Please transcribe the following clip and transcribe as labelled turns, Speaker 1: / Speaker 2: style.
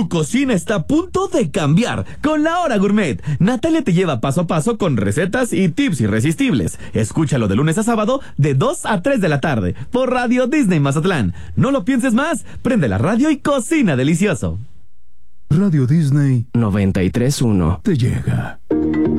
Speaker 1: Tu cocina está a punto de cambiar con La Hora Gourmet. Natalia te lleva paso a paso con recetas y tips irresistibles. Escúchalo de lunes a sábado de 2 a 3 de la tarde por Radio Disney Mazatlán. No lo pienses más, prende la radio y cocina delicioso.
Speaker 2: Radio Disney
Speaker 3: 93.1
Speaker 2: te llega.